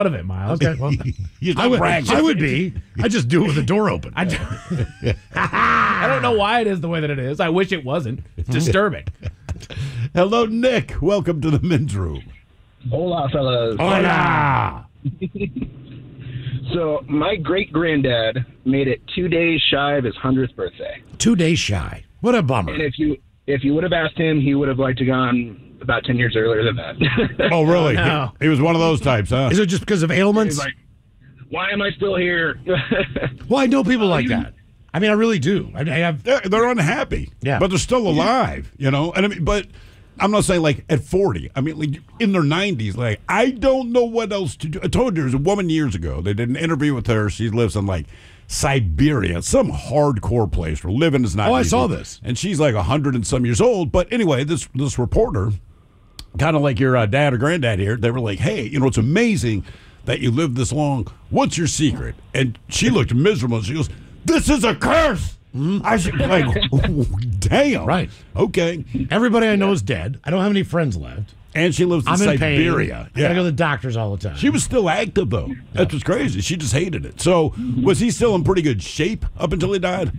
of it, Miles. Okay, well, I would be. I just do it with the door open. I don't know why it is the way that it is. I wish it wasn't. It's disturbing. Hello, Nick. Welcome to the men's room. Hola, fellas. Hola. So, my great-granddad made it 2 days shy of his 100th birthday. 2 days shy. What a bummer. And if you would have asked him, he would have liked to gone about 10 years earlier than that. Oh, really? No. He was one of those types, huh? Is it just because of ailments? He's like, why am I still here? Well, I know people like that. I mean, I really do. I have. They're unhappy, Yeah. but they're still alive, And I mean, but I'm not saying like at 40. I mean, like in their 90s, like I don't know what else to do. I told you there was a woman years ago. They did an interview with her. She lives in like Siberia, some hardcore place where living is not. Oh, I easy. saw this. And she's like 100 and some years old. But anyway, this reporter, kind of like your dad or granddad here, they were like, "Hey, it's amazing that you lived this long. What's your secret?" And she looked miserable. She goes, "This is a curse." I should like, damn. Right. Okay. Everybody I know is dead. I don't have any friends left. And she lives in I'm in Siberia. pain. I gotta go to the doctors all the time. She was still active though. That was crazy. She just hated it. So was he still in pretty good shape up until he died?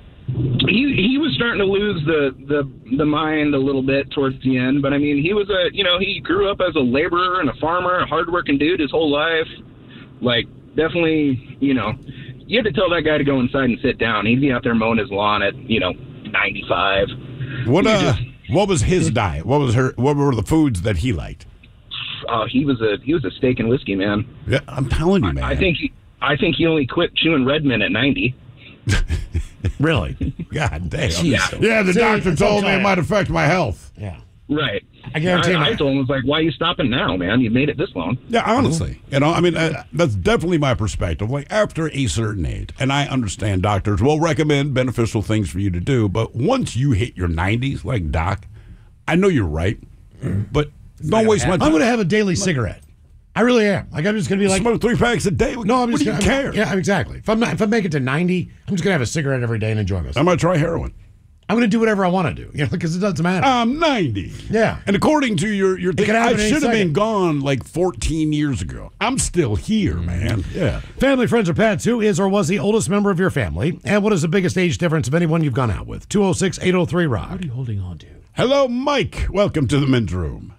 He was starting to lose the mind a little bit towards the end, but I mean, he was he grew up as a laborer and a farmer, a hardworking dude his whole life. Like, definitely, you had to tell that guy to go inside and sit down. He'd be out there mowing his lawn at 95. What was his diet? What were the foods that he liked? He was a steak and whiskey man. Yeah, I'm telling you, man. I think he only quit chewing Redmond at 90. Really? God damn. Jeez. Yeah, the See, doctor it's told me okay. it might affect my health. Yeah. Right. I guarantee I told him, I was like, why are you stopping now, man? You made it this long. Yeah, honestly, I mean, that's definitely my perspective. Like after a certain age, and I understand doctors will recommend beneficial things for you to do, but once you hit your 90s, like Doc, I know you're right, but don't waste my time. I'm going to have a daily cigarette. I really am. Like, I'm just going to be like, Smoke 3 packs a day. no, I'm what just do you care? Yeah, exactly. If I make it to 90, I'm just going to have a cigarette every day and enjoy myself. I'm going to try heroin. I'm going to do whatever I want to do, because it doesn't matter. I'm 90. Yeah. And according to your thing, can I happen any should have been second. gone like 14 years ago. I'm still here, man. Yeah. Family, friends, or pets, who is or was the oldest member of your family? And what is the biggest age difference of anyone you've gone out with? 206-803-ROCK. What are you holding on to? Hello, Mike. Welcome to the men's room.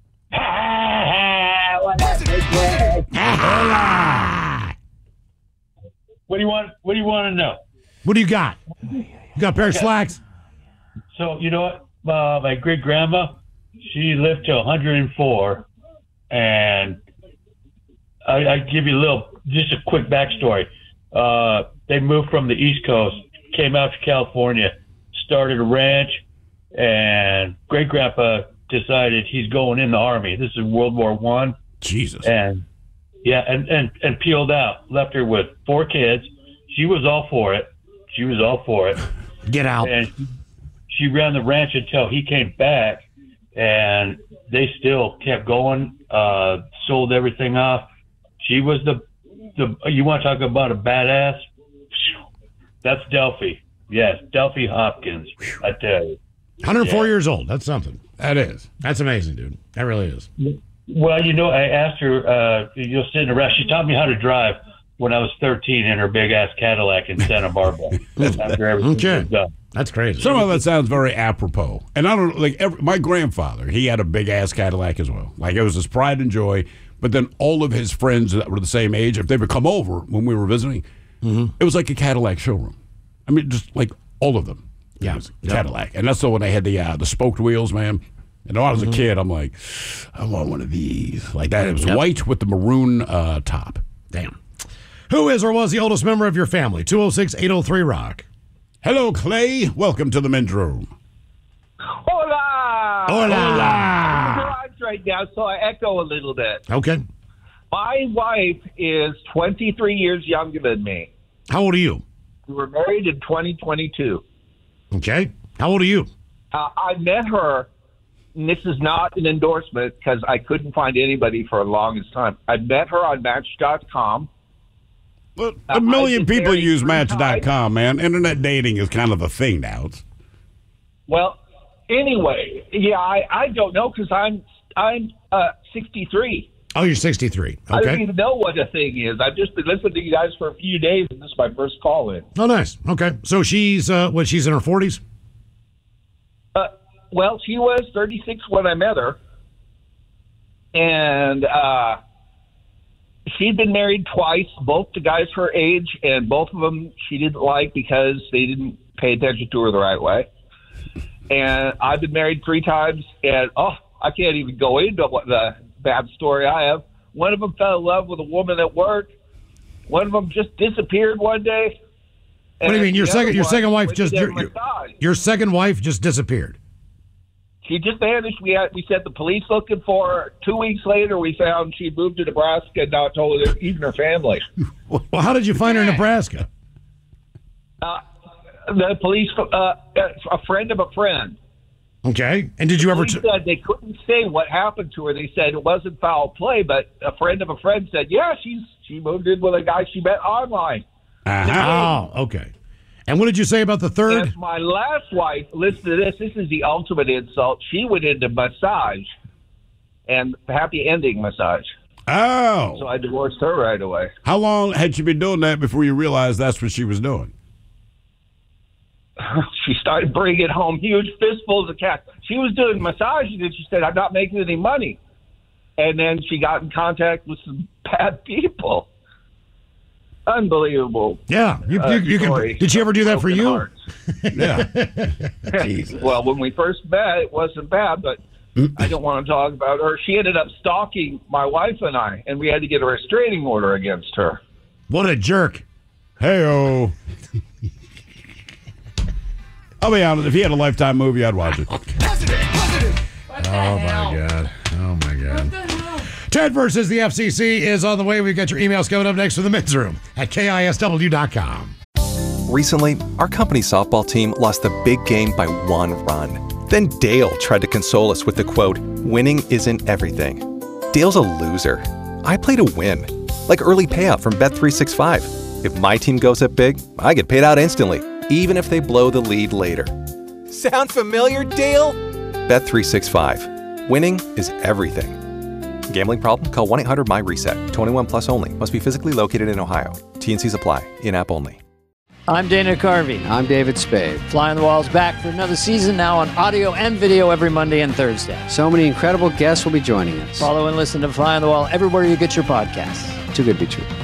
What do you want? What do you want to know? What do you got? You got a pair of slacks? So you know what? My great grandma, she lived to 104, and I give you just a quick backstory. They moved from the East Coast, came out to California, started a ranch, and great grandpa decided he's going in the Army. This is World War I. Jesus. And yeah, and peeled out. Left her with 4 kids. She was all for it. Get out. And she ran the ranch until he came back, and they still kept going. Sold everything off. She was the you want to talk about a badass? That's Delphi. Yes, Delphi Hopkins. I tell you. 104 years old. That's something. That is. That's amazing, dude. That really is. Well, I asked her, sitting around. She taught me how to drive when I was 13 in her big-ass Cadillac in Santa Barbara. After everything was done. That's crazy. Some of that sounds very apropos. And I don't my grandfather, he had a big-ass Cadillac as well. Like, it was his pride and joy. But then all of his friends that were the same age, if they would come over when we were visiting, it was like a Cadillac showroom. I mean, just like all of them. Yeah. It was Cadillac. And that's the when they had the spoked wheels, man. And when I was a kid, I'm like, I want one of these. Like that. It was white with the maroon top. Damn. Who is or was the oldest member of your family? 206-803-ROCK. Hello, Clay. Welcome to the men's room. Hola! Hola! I'm in the garage right now, so I echo a little bit. Okay. My wife is 23 years younger than me. How old are you? We were married in 2022. Okay. How old are you? I met her, and this is not an endorsement because I couldn't find anybody for the longest time. I met her on Match.com. Well, a million I've been people married use 3 Match.com, man. Internet dating is kind of the thing now. Well, anyway, yeah, I don't know because I'm 63. Oh, you're 63. I don't Okay. even know what a thing is. I've just been listening to you guys for a few days, and this is my first call in. Oh, nice. Okay. So she's, she's in her 40s? Well, she was 36 when I met her, and she'd been married twice, both to guys her age, and both of them she didn't like because they didn't pay attention to her the right way. And I've been married 3 times, and I can't even go into what the bad story I have. One of them fell in love with a woman at work. One of them just disappeared one day. What do you mean? Your second wife went just to get a massage. your second wife just disappeared? She just vanished. We sent the police looking for her. 2 weeks later, we found she moved to Nebraska and not told even her family. Well, how did you find her in Nebraska? The police, a friend of a friend. Okay. And did you ever? Police said they couldn't say what happened to her. They said it wasn't foul play, but a friend of a friend said, yeah, she moved in with a guy she met online. Oh, okay. And what did you say about the third? As my last wife, listen to this. This is the ultimate insult. She went into massage and happy ending massage. Oh. So I divorced her right away. How long had she been doing that before you realized that's what she was doing? She started bringing home huge fistfuls of cash. She was doing massages and she said, I'm not making any money. And then she got in contact with some bad people. Unbelievable. Yeah. You can, did she ever do that for you? Yeah. Jesus. Well, when we first met, it wasn't bad, but I don't want to talk about her. She ended up stalking my wife and I, and we had to get a restraining order against her. What a jerk. Hey-oh. I'll be honest, if he had a Lifetime movie, I'd watch it. Oh, my God. Oh, my God. Ted versus the FCC is on the way. We've got your emails coming up next from the men's room at KISW.com. Recently, our company's softball team lost the big game by 1 run. Then Dale tried to console us with the quote, winning isn't everything. Dale's a loser. I play to win. Like early payout from Bet365. If my team goes up big, I get paid out instantly, even if they blow the lead later. Sound familiar, Dale? Bet365. Winning is everything. Gambling problem? Call 1-800-MY-RESET. 21 plus only. Must be physically located in Ohio. T&Cs apply. In-app only. I'm Dana Carvey. I'm David Spade. Fly on the Wall's back for another season, now on audio and video every Monday and Thursday. So many incredible guests will be joining us. Follow and listen to Fly on the Wall everywhere you get your podcasts. Too good to be true.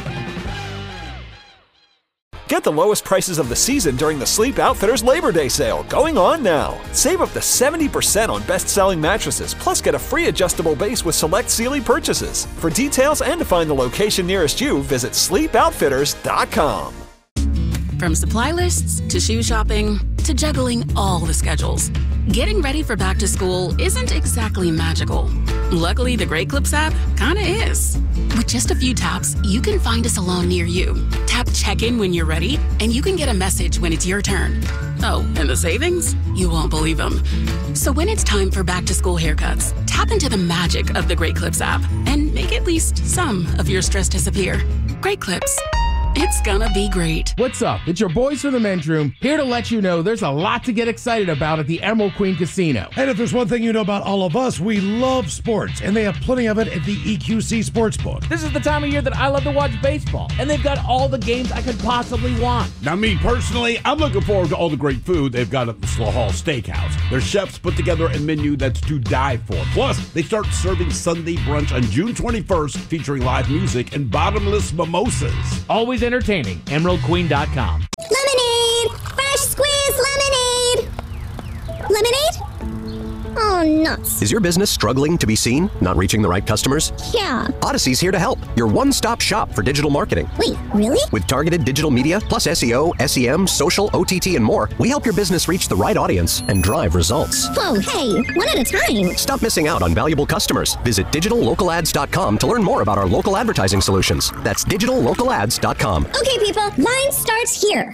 Get the lowest prices of the season during the Sleep Outfitters Labor Day sale, going on now. Save up to 70% on best-selling mattresses, plus get a free adjustable base with select Sealy purchases. For details and to find the location nearest you, visit sleepoutfitters.com. From supply lists to shoe shopping to juggling all the schedules, getting ready for back to school isn't exactly magical. Luckily, the Great Clips app kinda is. With just a few taps, you can find a salon near you. Tap check-in when you're ready, and you can get a message when it's your turn. Oh, and the savings? You won't believe them. So when it's time for back to school haircuts, tap into the magic of the Great Clips app and make at least some of your stress disappear. Great Clips. It's gonna be great. What's up? It's your boys from the men's room, here to let you know there's a lot to get excited about at the Emerald Queen Casino. And if there's one thing you know about all of us, we love sports, and they have plenty of it at the EQC Sportsbook. This is the time of year that I love to watch baseball, and they've got all the games I could possibly want. Now, me personally, I'm looking forward to all the great food they've got at the Slow Hall Steakhouse. Their chefs put together a menu that's to die for. Plus, they start serving Sunday brunch on June 21st, featuring live music and bottomless mimosas. Always entertaining. EmeraldQueen.com. Lemonade! Fresh squeezed lemonade! Lemonade? Oh, nuts. Is your business struggling to be seen? Not reaching the right customers? Yeah. Odyssey's here to help. Your one-stop shop for digital marketing. Wait, really? With targeted digital media, plus SEO, SEM, social, OTT, and more, we help your business reach the right audience and drive results. Whoa, hey, one at a time. Stop missing out on valuable customers. Visit digitallocalads.com to learn more about our local advertising solutions. That's digitallocalads.com. Okay, people, line starts here.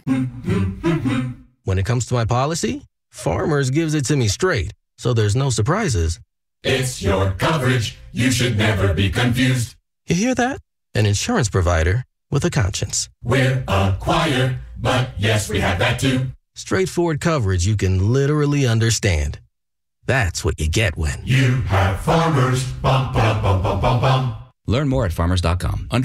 When it comes to my policy, Farmers gives it to me straight, so there's no surprises. It's your coverage. You should never be confused. You hear that? An insurance provider with a conscience. We're a choir, but yes, we have that too. Straightforward coverage you can literally understand. That's what you get when You have Farmers. Bum, bum, bum, bum, bum, bum. Learn more at farmers.com.